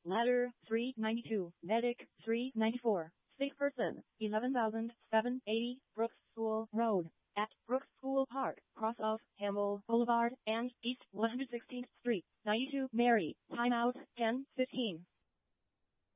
Ladder 392, Medic 394, sick person 11,780, Brooks School Road. At Brooks School Park, cross of Hamel Boulevard and East 116th Street, 92 Mary. Timeout 10:15.